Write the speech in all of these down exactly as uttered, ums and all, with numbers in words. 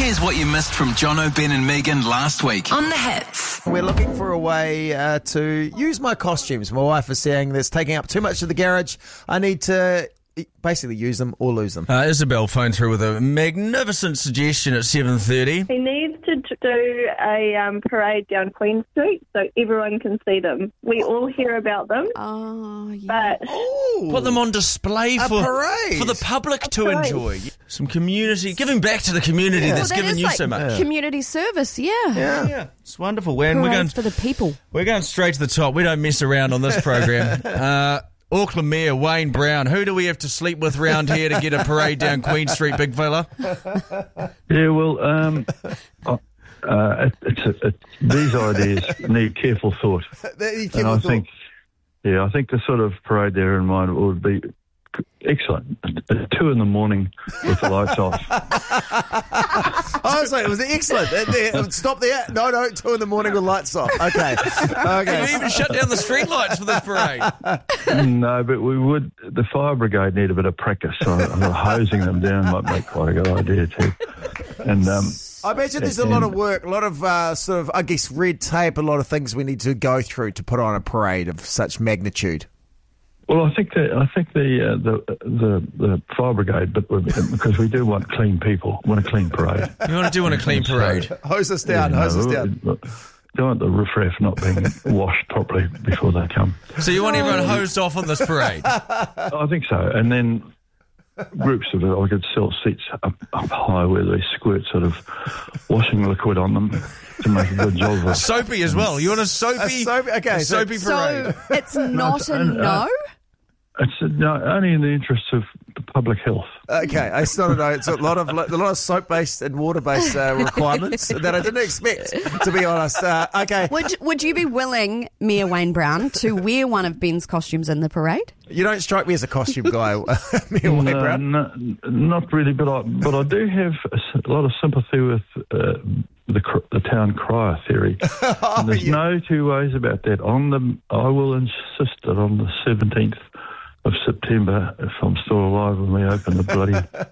Here's what you missed from Jono, Ben and Megan last week on The Hits. We're looking for a way uh, to use my costumes. My wife is saying that's taking up too much of the garage. I need to basically use them or lose them. Uh, Isabel phoned through with a magnificent suggestion at seven thirty. He needs to do a um, parade down Queen Street so everyone can see them. We all hear about them. Oh, yeah. But Ooh, Put them on display a for, parade. for the public to parade. enjoy. Some community, giving back to the community Yeah. that's Well, that given is you like so much. community service, yeah. Yeah. Yeah, it's wonderful. And we're going, Parades for the people. we're going straight to the top. We don't mess around on this program. uh, Auckland Mayor Wayne Brown. Who do we have to sleep with round here to get a parade down Queen Street, big fella? Yeah, well, um, uh, uh, it, it's a, it, these ideas need careful thought. You And I thought. think, yeah, I think the sort of parade there in mind would be excellent. At two in the morning with the lights off. I was like, it was excellent. There, there, Stop there. No, no, two in the morning with lights off. Okay. Okay. You even shut down the streetlights for this parade. No, but we would, the fire brigade need a bit of practice. So hosing them down might make quite a good idea too. And, um, I imagine there's a lot of work, a lot of uh, sort of, I guess, red tape, a lot of things we need to go through to put on a parade of such magnitude. Well, I think that I think the uh, the the the fire brigade, but we're- because we do want clean people, want a clean parade. You want to do on a clean parade. Hose us down, Yeah, hose no, us we- down. we Don't want the riffraff not being washed properly before they come. So you want everyone hosed off on this parade? I think so, and then groups of it. I could sell seats up, up high where they squirt sort of washing liquid on them to make a good job of it. Soapy as well. You want a soapy, A soapy- okay, a so- soapy parade? So it's not a and, uh, no? It's uh, no, only in the interest of the public health. Okay, it's not a no. It's a lot of a lot of soap-based and water-based uh, requirements that I didn't expect, to be honest. Uh, okay, Would would you be willing, Mayor Wayne Brown, to wear one of Ben's costumes in the parade? you don't strike me as a costume guy, Mayor Wayne No, Brown. no, not really, but I but I do have a, s- a lot of sympathy with uh, the cr- the town crier theory. Oh, And there's yeah. no two ways about that. On the, I will insist that on the seventeenth of September, if I'm still alive when we open the bloody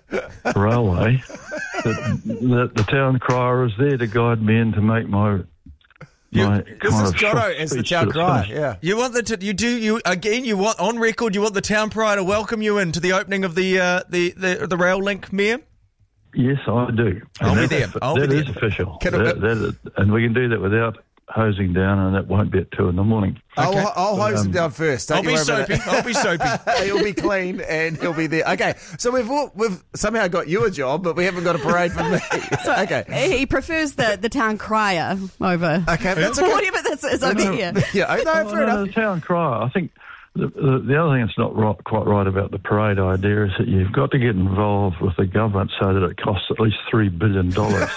railway, that, that the town crier is there to guide me in to make my. You- my This kind is of short Jono as the speech town to the crier. finish. Yeah. You want the t- you do you again? You want on record? You want the town crier to welcome you into the opening of the uh, the, the the rail link, Mayor? Yes, I do. I'll And be that- there. I'll that be is there. official. Can I- That- that- and we can do that without hosing down, and it won't be at two in the morning. Okay. I'll, I'll hose him Um, down first. Don't I'll you be worry about soapy. I'll be soapy. it. He'll be clean and he'll be there. Okay, so we've all, we've somehow got you a job, but we haven't got a parade for me. okay. He prefers the, the town crier over Okay, that's okay. whatever this is over here. Yeah, I know, Oh, fair no, enough. the town crier. I think the, the, the other thing that's not right, quite right about the parade idea is that you've got to get involved with the government so that it costs at least three billion dollars.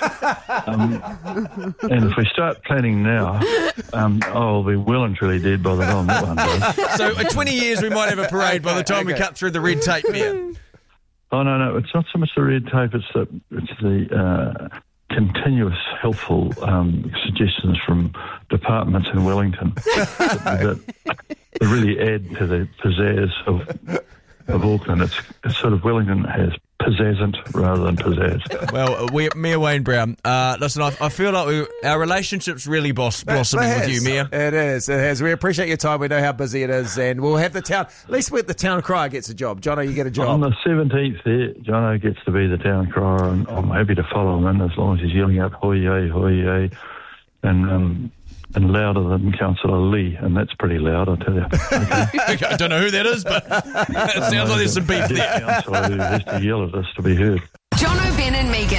um, and if we start planning now, um, I'll be well and truly dead by the time that one does. So in twenty years we might have a parade by the time we okay. cut through the red tape, Mayor. Oh no, no, it's not so much the red tape; it's the it's the uh, continuous helpful um, suggestions from departments in Wellington that, that really add to the pizzazz of of Auckland. It's, it's sort of Wellington has pizzazzant rather than pizzazz. Well, we, Mayor Wayne Brown. Uh, listen, I, I feel like we, our relationship's really boss, blossoming It with you, has. Mayor. It is. It has. We appreciate your time. We know how busy it is, and we'll have the town. At least with the town crier gets a job. Jono, you get a On job. the seventeenth there, Jono gets to be the town crier, and I'm happy to follow him in as long as he's yelling out hoye, hoye, and um, and louder than Councillor Lee, and that's pretty loud, I tell you. Okay, I don't know who that is, but it sounds like there's some beef there. Councillor who has to yell at us to be heard. Jono, Ben and Megan.